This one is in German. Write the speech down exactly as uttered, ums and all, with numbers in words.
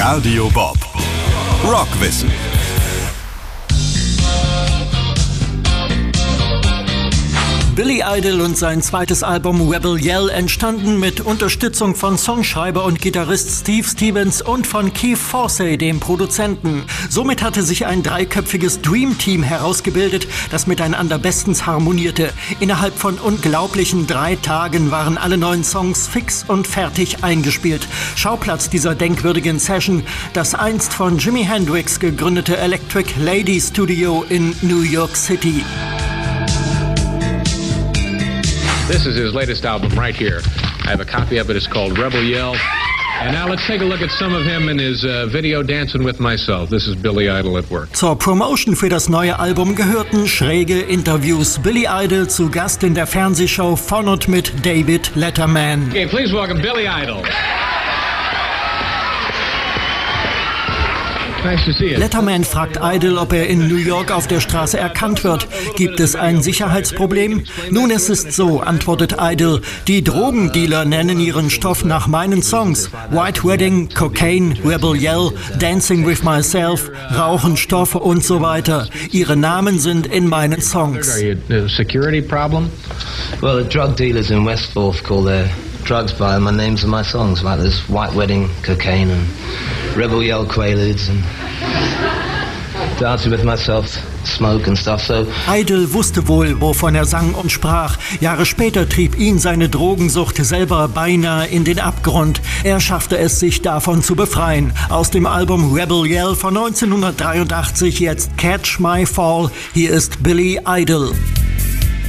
Radio Bob. Rockwissen. Billy Idol und sein zweites Album Rebel Yell entstanden mit Unterstützung von Songschreiber und Gitarrist Steve Stevens und von Keith Forsey, dem Produzenten. Somit hatte sich ein dreiköpfiges Dream Team herausgebildet, das miteinander bestens harmonierte. Innerhalb von unglaublichen drei Tagen waren alle neun Songs fix und fertig eingespielt. Schauplatz dieser denkwürdigen Session, das einst von Jimi Hendrix gegründete Electric Lady Studio in New York City. This is his latest album right here. I have a copy of it. It's called Rebel Yell. And now let's take a look at some of him in his uh, video Dancing with Myself. This is Billy Idol at work. Zur Promotion für das neue Album gehörten schräge Interviews. Billy Idol zu Gast in der Fernsehshow von und mit David Letterman. Okay, please welcome Billy Idol. Nice to see you. Letterman fragt Idol, ob er in New York auf der Straße erkannt wird. Gibt es ein Sicherheitsproblem? Nun, es ist so, antwortet Idol. Die Drogendealer nennen ihren Stoff nach meinen Songs. White Wedding, Cocaine, Rebel Yell, Dancing with Myself, Rauchen, Stoffe und so weiter. Ihre Namen sind in meinen Songs. Are you a security problem? Well, the drug dealers in West Fourth call their drugs by my names of my songs, like this White Wedding, Cocaine and Rebel Yell Quaaludes and Dancing with Myself, Smoke and stuff. So Idol wusste wohl, wovon er sang und sprach. Jahre später trieb ihn seine Drogensucht selber beinahe in den Abgrund. Er schaffte es, sich davon zu befreien. Aus dem Album Rebel Yell von neunzehnhundertdreiundachtzig jetzt Catch My Fall. Hier ist Billy Idol.